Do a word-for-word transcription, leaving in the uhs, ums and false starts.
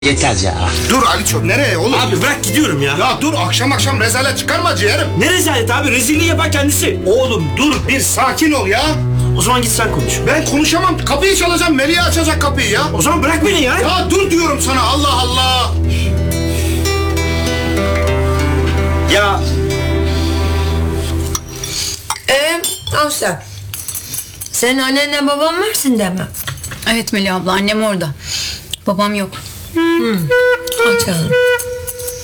Yeter ya. Dur Aliço, nereye oğlum? Abi bırak gidiyorum ya. Ya dur, akşam akşam rezalet çıkarma ciğerim. Ne rezalet abi, rezilliği yapan kendisi. Oğlum dur, bir sakin ol ya. O zaman git sen konuş. Ben konuşamam, kapıyı çalacağım, Melih açacak kapıyı ya. O zaman bırak beni ya. Ya dur diyorum sana, Allah Allah. Ya Ee, Asya. Senin annenle baban varsın deme. Evet Melih abla, annem orada. Babam yok. Al canım.